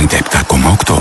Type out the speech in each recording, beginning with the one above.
97,8.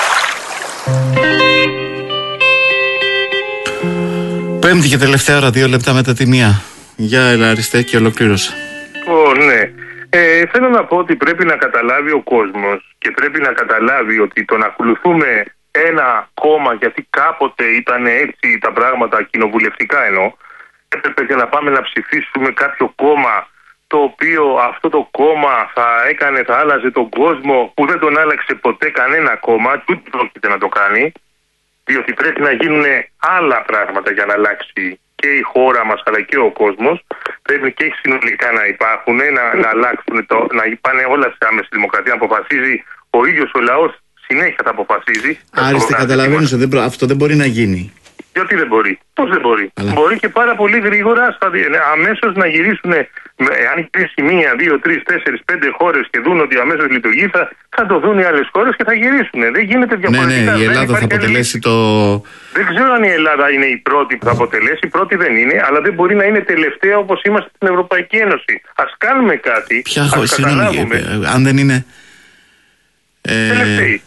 Πέμπτη και τελευταία ώρα, 2 λεπτά μετά τη μία. Γεια, Αριστέ, και ολοκλήρωσα. Ναι. Θέλω να πω ότι πρέπει να καταλάβει ο κόσμος και πρέπει να καταλάβει ότι το να ακολουθούμε ένα κόμμα, γιατί κάποτε ήταν έτσι τα πράγματα κοινοβουλευτικά εννοώ, έπρεπε και να πάμε να ψηφίσουμε κάποιο κόμμα το οποίο αυτό το κόμμα θα άλλαζε τον κόσμο, που δεν τον άλλαξε ποτέ κανένα κόμμα και ούτε πρόκειται να το κάνει, διότι πρέπει να γίνουν άλλα πράγματα για να αλλάξει και η χώρα μας αλλά και ο κόσμος. Πρέπει και συνολικά να υπάρχουν, να αλλάξουν, να πάνε όλα σε άμεση δημοκρατία, να αποφασίζει ο ίδιος ο λαός, συνέχεια θα αποφασίζει. Άριστη, καταλαβαίνεις ότι αυτό δεν μπορεί να γίνει. Γιατί δεν μπορεί, πώς δεν μπορεί. Αλλά... μπορεί και πάρα πολύ γρήγορα αμέσως να γυρίσουν. Αν γυρίσει 1, 2, 3, 4, 5 χώρες και δουν ότι αμέσως λειτουργεί, θα το δουν οι άλλες χώρες και θα γυρίσουν. Δεν γίνεται διαφορετικά. Ναι, η Ελλάδα θα αποτελέσει το. Δεν ξέρω αν η Ελλάδα είναι η πρώτη που θα αποτελέσει. Η πρώτη δεν είναι, αλλά δεν μπορεί να είναι τελευταία όπως είμαστε στην Ευρωπαϊκή Ένωση. Ας κάνουμε κάτι. Ας καταλάβουμε. Αν δεν είναι. Τελευταίοι.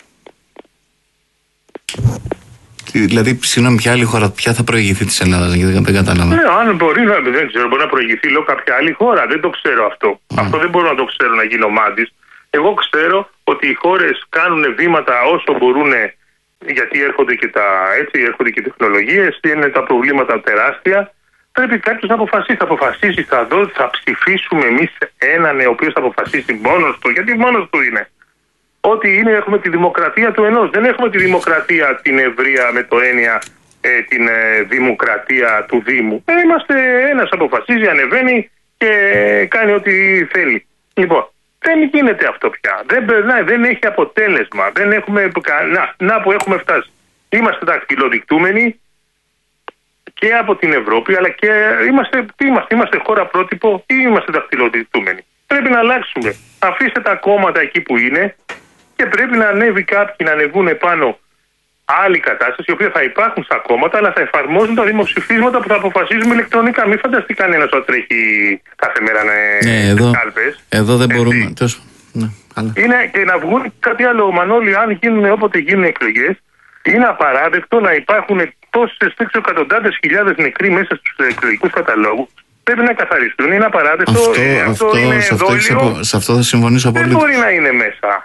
Δηλαδή, συγγνώμη, ποια άλλη χώρα, ποια θα προηγηθεί της Ελλάδας, γιατί δεν κατάλαβα. Ναι, αν μπορεί να, δεν ξέρω, μπορεί να προηγηθεί λέω κάποια άλλη χώρα, δεν το ξέρω αυτό. Αυτό δεν μπορώ να το ξέρω, να γίνω μάντης. Εγώ ξέρω ότι οι χώρες κάνουν βήματα όσο μπορούν, γιατί έρχονται και έρχονται και τεχνολογίες, είναι τα προβλήματα τεράστια. Πρέπει κάποιος να αποφασίσει, θα ψηφίσουμε εμείς έναν ο οποίος θα αποφασίσει μόνος του, γιατί μόνος του είναι. Ότι έχουμε τη δημοκρατία του ενός. Δεν έχουμε τη δημοκρατία την ευρεία με το έννοια την δημοκρατία του Δήμου. Είμαστε ένας αποφασίζει, ανεβαίνει και κάνει ό,τι θέλει. Λοιπόν, δεν γίνεται αυτό πια. Δεν περνάει, δεν έχει αποτέλεσμα. Δεν έχουμε, να που έχουμε φτάσει. Είμαστε δακτυλοδεικτούμενοι και από την Ευρώπη, αλλά και είμαστε χώρα πρότυπο ή είμαστε δακτυλοδεικτούμενοι. Πρέπει να αλλάξουμε. Αφήστε τα κόμματα εκεί που είναι. Και πρέπει να ανέβει κάποιοι, να ανεβούν επάνω άλλη κατάσταση, η οποία θα υπάρχουν στα κόμματα, αλλά θα εφαρμόζουν τα δημοψηφίσματα που θα αποφασίζουμε ηλεκτρονικά. Μην φανταστεί κανένα ότι τρέχει κάθε μέρα κάλπες. Εδώ δεν μπορούμε. Είναι και να βγουν κάτι άλλο, Μανώλη, αν όποτε γίνουν εκλογές, είναι απαράδεκτο να υπάρχουν τόσες εκατοντάδες χιλιάδες νεκροί μέσα στους εκλογικούς καταλόγους. Πρέπει να καθαριστούν. Είναι απαράδεκτο. Σε αυτό θα συμφωνήσω πολύ. Δεν μπορεί να είναι μέσα.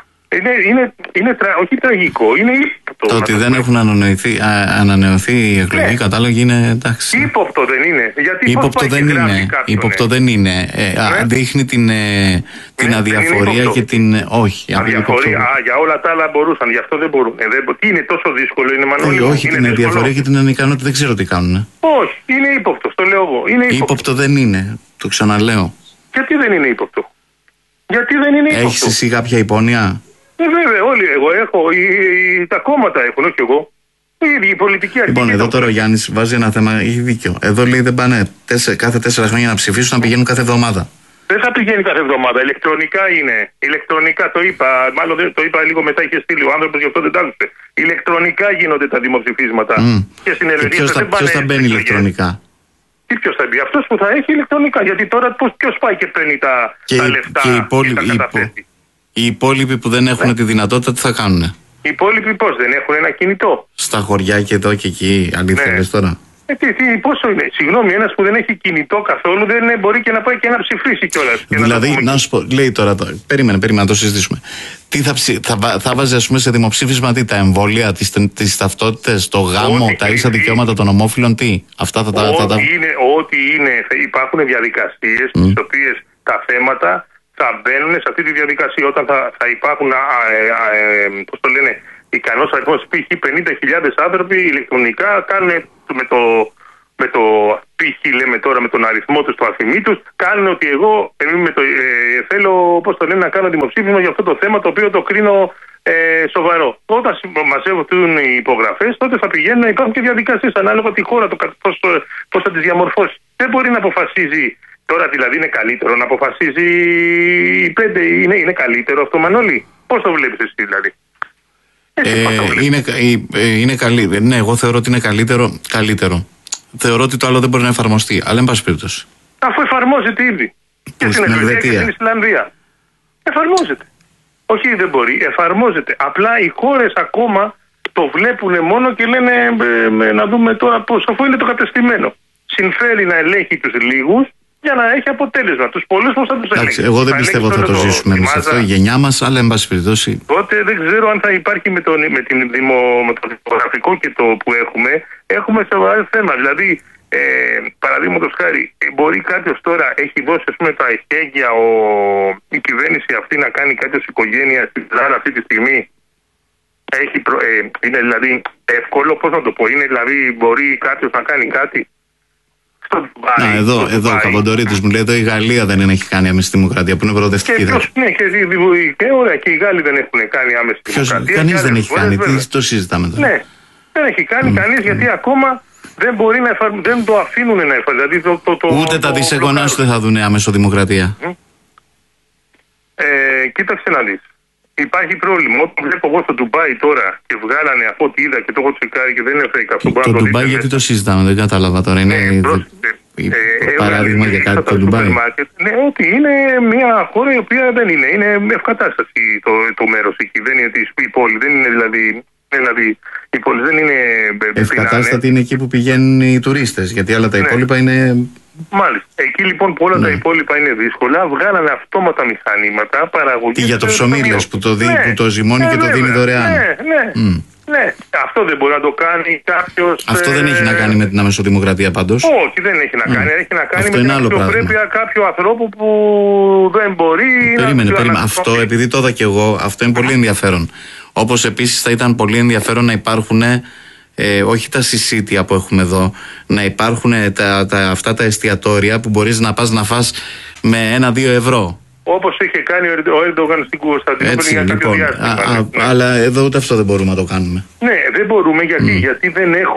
Όχι τραγικό, είναι ύποπτο. Το ότι δεν έχουν ανανεωθεί οι εκλογικοί κατάλογοι είναι εντάξει. Ύποπτο δεν είναι. Γιατί ύποπτο δεν είναι. Δείχνει την αδιαφορία και την. Όχι. Αδιαφορία. Για όλα τα άλλα μπορούσαν, γι' αυτό δεν μπορούν. Τι είναι τόσο δύσκολο, είναι Μανώλη. Όχι, την αδιαφορία και την ανικανότητα δεν ξέρω τι κάνουν. Όχι, είναι ύποπτο, το λέω εγώ. Ύποπτο δεν είναι. Το ξαναλέω. Γιατί δεν είναι ύποπτο. Έχεις εσύ κάποια υπόνοια? Βέβαια, όλοι εγώ έχω, τα κόμματα έχουν, όχι εγώ. Η πολιτική αρχή. Λοιπόν, εδώ τώρα ο Γιάννης βάζει ένα θέμα, έχει δίκιο. Εδώ λέει δεν πάνε κάθε 4 χρόνια να ψηφίσουν, να πηγαίνουν κάθε εβδομάδα. Δεν θα πηγαίνει κάθε εβδομάδα. Ηλεκτρονικά είναι. Ηλεκτρονικά το είπα. Μάλλον το είπα λίγο μετά, είχε στείλει ο άνθρωπος, γι' αυτό δεν τα άκουσε. Ηλεκτρονικά γίνονται τα δημοψηφίσματα. Και στην Ελλάδα. Ποιος θα μπαίνει ηλεκτρονικά? Ποιος θα μπει? Αυτός που θα έχει ηλεκτρονικά. Γιατί τώρα ποιος πάει και παίρνει τα λεφτά και τα καταθέτει? Οι υπόλοιποι που δεν έχουν τη δυνατότητα τι θα κάνουνε? Οι υπόλοιποι πώς, δεν έχουν ένα κινητό? Στα χωριά και εδώ και εκεί, αλήθεια λες τώρα? Πόσο είναι? Συγγνώμη, ένας που δεν έχει κινητό καθόλου δεν μπορεί και να πάει και να ψηφίσει κιόλας. Δηλαδή, να σου πω, λέει τώρα, περίμενε να το συζητήσουμε. Τι θα βάζει, ας πούμε, σε δημοψήφισμα τα εμβόλια, τις ταυτότητες, το γάμο, τα ίσα δικαιώματα των ομόφυλων, τι? Αυτά Ό,τι είναι, υπάρχουν διαδικασίες στις οποίες τα θέματα θα μπαίνουν σε αυτή τη διαδικασία. Όταν θα υπάρχουν, πώς το λένε, ικανός αριθμός, π.χ. 50.000 άνθρωποι ηλεκτρονικά κάνουν με το π.χ. λέμε τώρα με τον αριθμό τους, το αφημί τους, κάνουν ότι εγώ θέλω, πώς το λένε, να κάνω δημοψήφισμα για αυτό το θέμα το οποίο το κρίνω σοβαρό. Όταν μαζεύουν οι υπογραφές, τότε θα πηγαίνουν να υπάρχουν και διαδικασίες ανάλογα τη χώρα, πώς θα τις διαμορφώσει. Δεν μπορεί να αποφασίζει. Τώρα δηλαδή είναι καλύτερο να αποφασίζει οι 5, είναι καλύτερο αυτό, Μανώλη? Πώς το βλέπεις εσύ δηλαδή? Είναι καλύτερο. Ναι, εγώ θεωρώ ότι είναι καλύτερο. Θεωρώ ότι το άλλο δεν μπορεί να εφαρμοστεί, αλλά εν πάση περιπτώσει. Αφού εφαρμόζεται ήδη. Και στην Ελβετία και στην Ισλανδία. Εφαρμόζεται. Όχι, δεν μπορεί, εφαρμόζεται. Απλά οι χώρες ακόμα το βλέπουν μόνο και λένε να δούμε τώρα πώς, αφού είναι το κατεστημένο. Συμφέρει να ελέγχει τους λίγους για να έχει αποτέλεσμα. Τους πολλούς πώς θα τους ελέγχει. Εγώ δεν πιστεύω θα το ζήσουμε εμείς αυτό, η γενιά μας, αλλά εν πάση περιπτώσει. Τότε δεν ξέρω αν θα υπάρχει με το δημογραφικό και το που έχουμε σοβαρό θέμα. Δηλαδή, παραδείγματος χάρη, μπορεί κάποιος τώρα, έχει δώσει ας πούμε τα εχέγγυα η κυβέρνηση αυτή να κάνει κάποιος οικογένεια στην Ελλάδα αυτή τη στιγμή. Είναι δηλαδή εύκολο, πώς να το πω, είναι δηλαδή μπορεί κάποιος να κάνει κάτι. Εδώ ο Καβοντορίτης μου λέει εδώ η Γαλλία δεν έχει κάνει άμεση δημοκρατία που είναι προοδευτική. Και οι Γάλλοι δεν έχουν κάνει άμεση δημοκρατία. Κανείς δεν έχει κάνει, το συζητάμε τώρα. Ναι, δεν έχει κάνει κανείς γιατί ακόμα δεν μπορεί να δεν το αφήνουν να εφαρμοστεί. Ούτε τα δισεγγονά σου δεν θα δουν άμεσο δημοκρατία. Κοίταξε να δεις. Υπάρχει πρόβλημα. Όταν βλέπω εγώ στο Ντουμπάι τώρα και βγάλανε από ό,τι είδα και το έχω τσεκάρει και δεν είναι fake αυτό. Το Ντουμπάι γιατί το συζητάμε, δεν κατάλαβα τώρα. Είναι παράδειγμα για κάτι το Ντουμπάι. Ναι, ότι είναι μια χώρα η οποία δεν είναι. Είναι ευκατάσταση το μέρος εκεί. Δεν είναι η πόλη. Δεν είναι δηλαδή η πόλη δεν είναι. Ευκατάστατη είναι εκεί που πηγαίνουν οι τουρίστες. Γιατί όλα τα υπόλοιπα είναι. Μάλιστα. Εκεί λοιπόν που όλα τα υπόλοιπα είναι δύσκολα, βγάλανε αυτόματα μηχανήματα παραγωγής. Και για το ψωμί, που το ζυμώνει και το δίνει δωρεάν. Ναι. Αυτό δεν μπορεί να το κάνει κάποιος. Αυτό δεν έχει να κάνει με την αμεσοδημοκρατία πάντως. Όχι, δεν έχει να κάνει. Έχει να κάνει με την αξιοπρέπεια κάποιου ανθρώπου που δεν μπορεί. Περίμενε. Αυτό, επειδή το είδα κι εγώ, αυτό είναι πολύ ενδιαφέρον. Όπως επίσης θα ήταν πολύ ενδιαφέρον να υπάρχουν. Όχι τα συσίτια που έχουμε εδώ, να υπάρχουν αυτά τα εστιατόρια που μπορείς να πας να φας με 1-2 ευρώ. Όπως είχε κάνει ο Ερντογάν στην Κωνσταντινούπολη για κάποιο διάστημα. Αλλά εδώ ούτε αυτό δεν μπορούμε να το κάνουμε. Ναι, δεν μπορούμε γιατί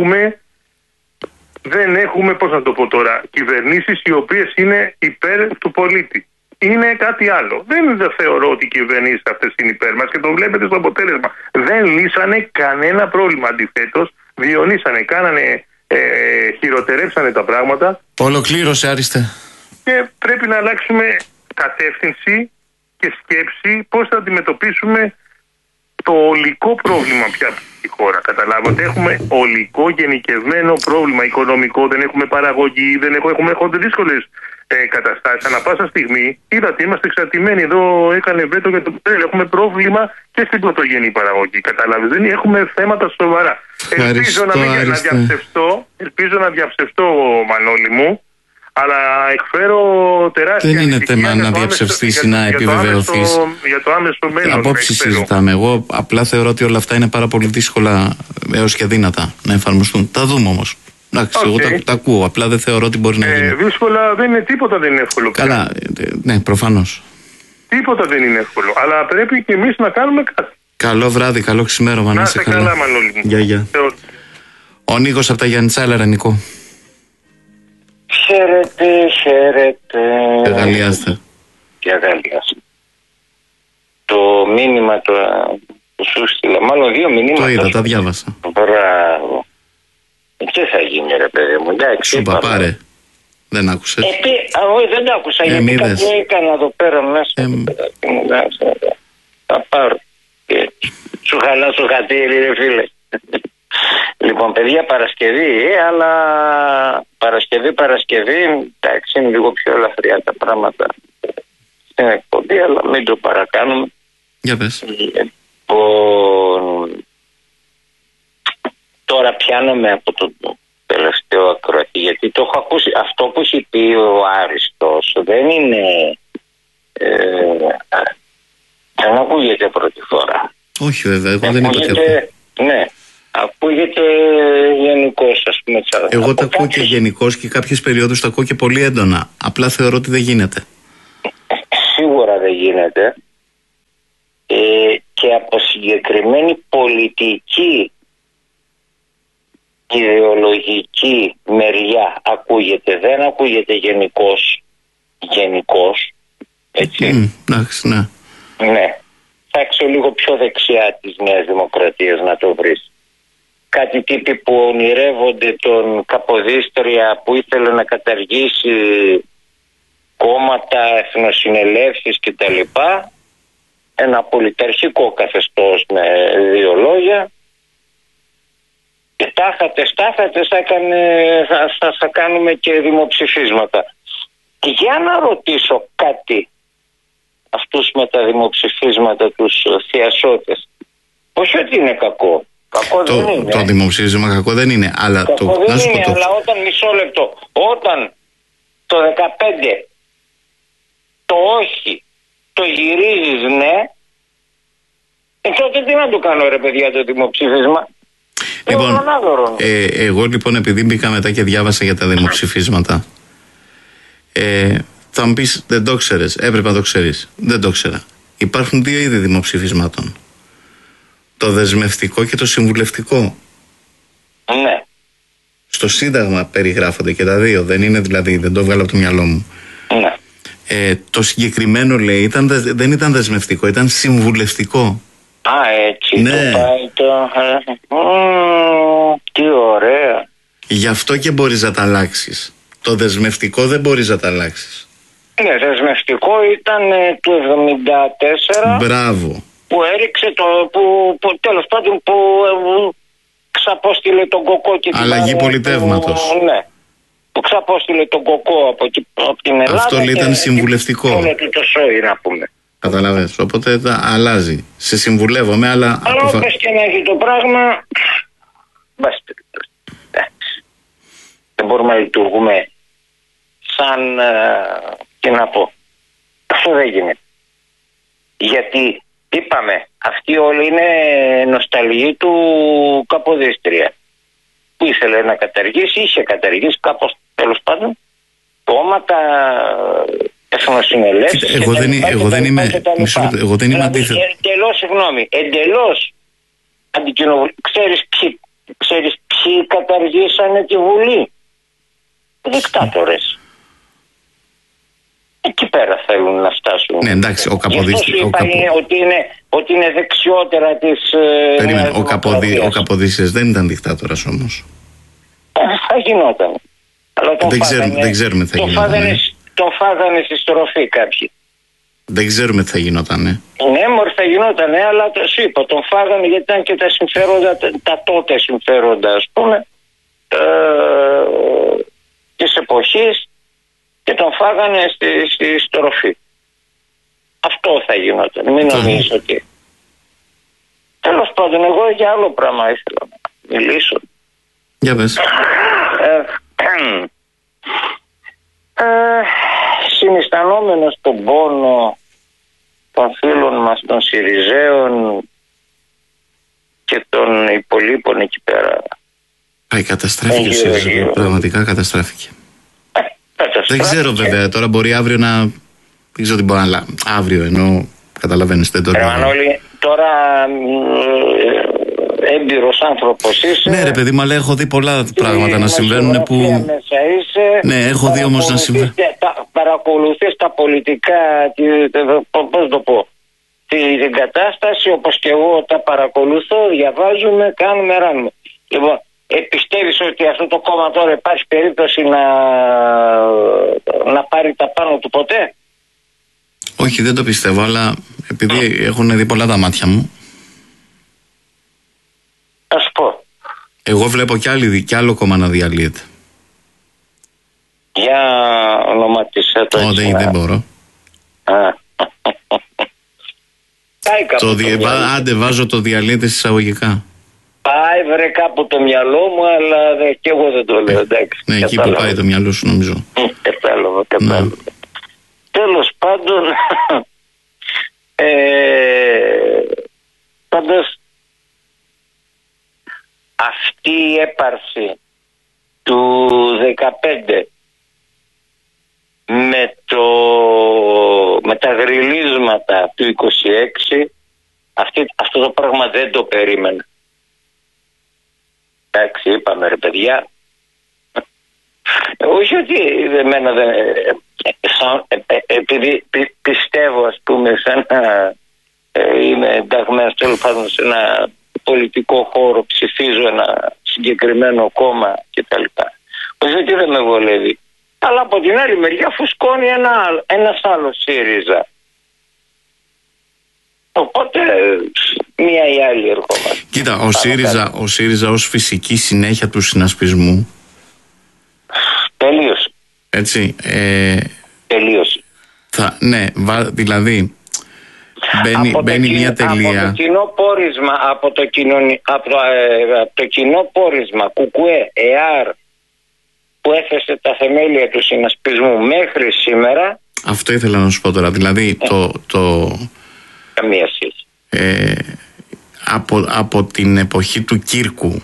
δεν έχουμε, πώς να το πω τώρα, κυβερνήσεις οι οποίες είναι υπέρ του πολίτη. Είναι κάτι άλλο. Δεν θεωρώ ότι οι κυβερνήσεις αυτές είναι υπέρ μας και το βλέπετε στο αποτέλεσμα. Δεν λύσανε κανένα πρόβλημα. Αντιθέτως, διονύσανε, χειροτερέψανε τα πράγματα. Ολοκλήρωσε, Άριστε. Και πρέπει να αλλάξουμε κατεύθυνση και σκέψη πώς θα αντιμετωπίσουμε το ολικό πρόβλημα πια στη χώρα. Καταλάβατε, έχουμε ολικό γενικευμένο πρόβλημα οικονομικό, δεν έχουμε παραγωγή, έχουμε δύσκολες καταστάσεις. Ανά πάσα στιγμή, είδατε, είμαστε εξαρτημένοι. Εδώ έκανε βέτο για το πετρέλαιο. Έχουμε πρόβλημα και στην πρωτογενή παραγωγή. Καταλάβετε, δεν έχουμε θέματα σοβαρά. Ελπίζω να διαψευστώ, Μανώλη μου, αλλά εκφέρω τεράστια. Δεν είναι θέμα να διαψευστείς ή να επιβεβαιωθείς. Για το άμεσο μέλλον. Απόψεις συζητάμε. Εγώ απλά θεωρώ ότι όλα αυτά είναι πάρα πολύ δύσκολα έως και αδύνατα να εφαρμοστούν. Τα δούμε όμως. Εντάξει, εγώ τα ακούω. Απλά δεν θεωρώ ότι μπορεί να γίνει. Δύσκολα δεν είναι, τίποτα δεν είναι εύκολο. Καλά, ναι, προφανώς. Τίποτα δεν είναι εύκολο. Αλλά πρέπει και εμείς να κάνουμε κάτι. Καλό βράδυ, καλό ξημέρωμα. Να είστε καλά, Μανώλη. Γεια. Ο Νίκος από τα Γιαννιτσάλα, ρε Νικό. Χαίρετε. Αγαλιάστε. Και αγαλιάστε. Το μήνυμα που σου στείλα, μάλλον 2 μηνύματα. Το είδα, τα διάβασα. Μπράβο. Τι θα γίνει, ρε παιδί μου, εντάξει. Σου πάρε. Δεν άκουσες. Όχι, δεν το άκουσα. Γιατί κάτι έκανα εδώ πέρα μέσα. Θα πάρω. Σου χαλάσω χατήρι, ρε φίλε. Λοιπόν, παιδιά, Παρασκευή, αλλά Παρασκευή, εντάξει, είναι λίγο πιο ελαφριά τα πράγματα στην εκπομπή, αλλά μην το παρακάνουμε. Για πες. Λοιπόν, τώρα πιάνομαι από το τελευταίο ακροατή, γιατί το έχω ακούσει. Αυτό που έχει πει ο Άριστος δεν είναι, δεν ακούγεται πρώτη φορά. Όχι βέβαια, εγώ δεν είπα τέτοιο. Ναι. Ακούγεται γενικώς, ας πούμε. Εγώ τα ακούω και γενικώς και κάποιες περιόδους τα ακούω και πολύ έντονα. Απλά θεωρώ ότι δεν γίνεται. Σίγουρα δεν γίνεται. Και από συγκεκριμένη πολιτική ιδεολογική μεριά ακούγεται. Δεν ακούγεται γενικώς. Έτσι. Εντάξει, ναι. Ναι. Θα έξω λίγο πιο δεξιά της Νέας Δημοκρατίας να το βρεις. Κάτι τύποι που ονειρεύονται τον Καποδίστρια που ήθελε να καταργήσει κόμματα, εθνοσυνελεύσεις κτλ. ένα πολιταρχικό καθεστώς με 2 λόγια, και τάχατες θα κάνουμε και δημοψηφίσματα. Και για να ρωτήσω κάτι αυτούς με τα δημοψηφίσματα, τους θειασότες. Όχι ότι είναι κακό. Κακό δεν είναι. Το δημοψήφισμα κακό δεν είναι. Αλλά κακό δεν είναι, αλλά όταν, μισό λεπτό, όταν το 15 το όχι το γυρίζεις ναι, τότε τι να το κάνω ρε παιδιά το δημοψήφισμα. Λοιπόν, εγώ λοιπόν επειδή μπήκα μετά και διάβασα για τα δημοψηφίσματα, θα μου πεις δεν το ξέρεις, έπρεπε να το ξέρεις. Δεν το ξέρα. Υπάρχουν 2 είδη δημοψηφισμάτων. Το δεσμευτικό και το συμβουλευτικό. Ναι. Στο Σύνταγμα περιγράφονται και τα 2. Δεν είναι δηλαδή, δεν το βγάλω από το μυαλό μου. Ναι. Το συγκεκριμένο λέει δεν ήταν δεσμευτικό, ήταν συμβουλευτικό. Έτσι. Ναι. Τι ωραία. Γι' αυτό και μπορείς να τα αλλάξεις. Το δεσμευτικό δεν μπορείς να τα αλλάξεις. Ναι, δεσμευτικό ήταν του 1974. Μπράβο. Που έριξε που τέλος πάντων που ξαπόστειλε τον Κοκό και την αλλαγή πολιτεύματος. Ναι. Που ξαπόστειλε τον Κοκό από την Ελλάδα. Αυτό λέει ήταν συμβουλευτικό. Όλο το σόι να πούμε. Καταλαβαίνεις. Οπότε αλλάζει. Σε συμβουλεύομαι, αλλά όπως και να έχει το πράγμα, δεν μπορούμε να λειτουργούμε σαν, τι να πω, αυτό δεν γίνεται. Γιατί είπαμε, αυτή όλη είναι νοσταλγή του Καποδίστρια, που ήθελε να καταργήσει, είχε καταργήσει κάπως, τέλος πάντων, κόμματα, εθνοσυνελεύσεις. Εγώ δεν είμαι αντίθετο. Εντελώς αντικοινοβουλευτικό. Ξέρεις ποιοι καταργήσανε τη Βουλή? Δικτάτορες. Εκεί πέρα θέλουν να φτάσουν. Ναι, εντάξει, ότι είναι δεξιότερα της. Περίμενε, ο Καποδίστριας δεν ήταν δικτάτορας όμως. Θα γινόταν. Αλλά δεν ξέρουμε τι θα γινόταν. Τον φάγανε στη στροφή κάποιοι. Δεν ξέρουμε τι θα γινόταν. Ναι, μωρέ θα γινόταν, αλλά σου είπα, τον φάγανε γιατί ήταν και τα συμφέροντα, τα τότε συμφέροντα, ας πούμε, της εποχής, και τον φάγανε στη στροφή. Αυτό θα γινόταν. Μην νομίζεις ότι. Τέλος πάντων, εγώ για άλλο πράγμα ήθελα να μιλήσω. Για πες. Συναισθανόμενος τον πόνο των φίλων μας των Συριζέων και των υπολείπων εκεί πέρα. Καταστράφηκε ο ΣΥΡΙΖΑ, πραγματικά καταστράφηκε. Δεν ξέρω βέβαια, τώρα μπορεί αύριο να. Δεν ξέρω τι μπορεί, αλλά αύριο εννοώ, καταλαβαίνεις, δεν το λέω. Μανώλη, τώρα έμπειρος άνθρωπος είσαι. Ναι ρε παιδί μου, αλλά έχω δει πολλά πράγματα να συμβαίνουν που. Ναι, έχω δει όμως να συμβαίνουν. Παρακολουθείς τα πολιτικά, πώς το πω, την κατάσταση, όπως και εγώ τα παρακολουθώ, διαβάζουμε, κάνουμε, ράνουμε. Λοιπόν, πιστεύεις ότι αυτό το κόμμα τώρα υπάρχει περίπτωση να πάρει τα πάνω του ποτέ? Όχι, δεν το πιστεύω, αλλά επειδή έχουν δει πολλά τα μάτια μου. Ας πω. Εγώ βλέπω κι άλλο κόμμα να διαλύεται. Για ονομάτισε το έτσι. Δεν μπορώ. Άντε βάζω το διαλύεται εισαγωγικά. Πάει βρε κάπου το μυαλό μου, αλλά και εγώ δεν το λέω, εντάξει. Ναι, εκεί που πάει το μυαλό σου νομίζω. Κατάλαβα. Τέλος πάντων, πάντως αυτή η έπαρση του 15 με τα γριλίσματα του 26, αυτό το πράγμα δεν το περίμενα. Εντάξει, είπαμε ρε παιδιά, όχι ότι εμένα δεν, επειδή πιστεύω, ας πούμε, σαν να είμαι ενταγμένος τέλος πάντων σε ένα πολιτικό χώρο, ψηφίζω ένα συγκεκριμένο κόμμα κτλ. Όχι ότι δεν με βολεύει, αλλά από την άλλη μεριά φουσκώνει ένας άλλος ΣΥΡΙΖΑ, ο μία ή άλλη ερχόμαστε. Κοίτα, ο ΣΥΡΙΖΑ ως φυσική συνέχεια του συνασπισμού. Τελείωσε. Έτσι. Τελείωσε. Ναι, δηλαδή μπαίνει μια τελεία. Από το κοινό πόρισμα, από το κοινό πόρισμα ΚΚΕ, ΕΑΡ, που έθεσε τα θεμέλια του συνασπισμού μέχρι σήμερα. Αυτό ήθελα να σου πω τώρα. Δηλαδή καμία σχέση. Από την εποχή του Κύρκου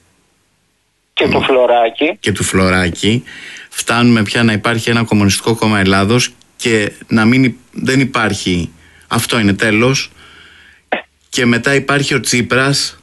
και του Φλωράκη φτάνουμε πια να υπάρχει ένα Κομμουνιστικό Κόμμα Ελλάδος και δεν υπάρχει. Αυτό είναι τέλος. Και μετά υπάρχει ο Τσίπρας,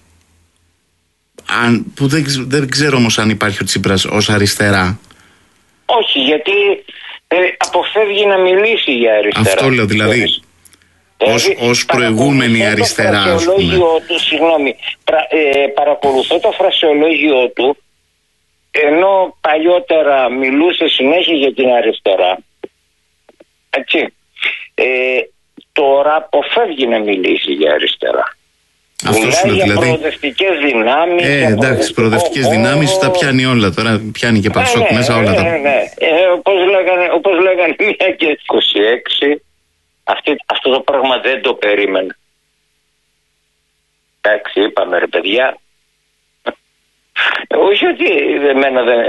που δεν ξέρω όμως αν υπάρχει ο Τσίπρας ως αριστερά. Όχι, γιατί αποφεύγει να μιλήσει για αριστερά. Αυτό λέω, δηλαδή ως προηγούμενη αριστερά, ας πούμε. Παρακολουθώ το φρασιολόγιο του, ενώ παλιότερα μιλούσε συνέχεια για την αριστερά. Έτσι. Τώρα αποφεύγει να μιλήσει για αριστερά. Αυτό σου λέω, για δηλαδή. προοδευτικές δυνάμεις. Εντάξει, προοδευτικές δυνάμεις τα πιάνει όλα. Τώρα πιάνει και Πασόκ μέσα όλα τα. Όπως λέγανε μία και 26, αυτό το πράγμα δεν το περίμενα. Εντάξει, είπαμε ρε παιδιά. Όχι ότι εμένα δεν.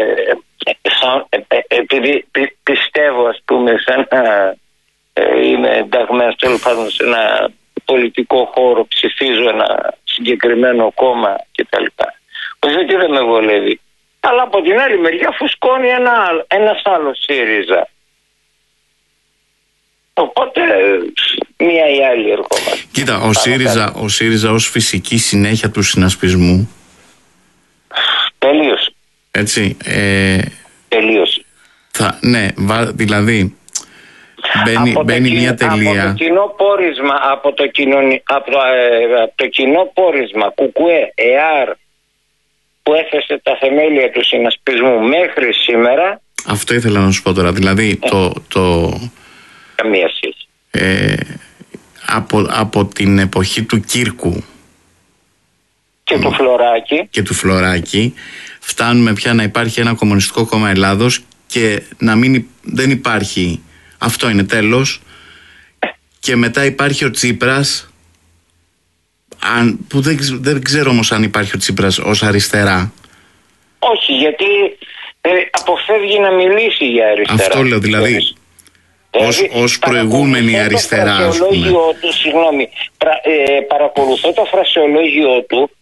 Επειδή πιστεύω, ας πούμε, είμαι ενταγμένος τέλος πάντων σε ένα πολιτικό χώρο, ψηφίζω ένα συγκεκριμένο κόμμα κτλ. Όχι ότι δεν με βολεύει. Αλλά από την άλλη μεριά φουσκώνει ένας άλλος ΣΥΡΙΖΑ. Οπότε μία ή άλλη ερχόμαστε. Κοίτα, ο ΣΥΡΙΖΑ ως φυσική συνέχεια του συνασπισμού. Τελείωσε. Έτσι. Τελείωσε. Ναι, δηλαδή μπαίνει μια τελεία. Από το κοινό πόρισμα, από το κοινό πόρισμα ΚΚΕ, ΕΑΡ, που έθεσε τα θεμέλια του συνασπισμού μέχρι σήμερα. Αυτό ήθελα να σου πω τώρα. Δηλαδή καμία σχέση. Από την εποχή του Κύρκου και του Φλωράκη φτάνουμε πια να υπάρχει ένα Κομμουνιστικό Κόμμα Ελλάδος και δεν υπάρχει. Αυτό είναι τέλος. Και μετά υπάρχει ο Τσίπρας, που δεν ξέρω όμως αν υπάρχει ο Τσίπρας ως αριστερά. Όχι, γιατί αποφεύγει να μιλήσει για αριστερά. Αυτό λέω, δηλαδή ως προηγούμενη αριστερά, ας πούμε. Παρακολουθώ το φρασιολόγιο του,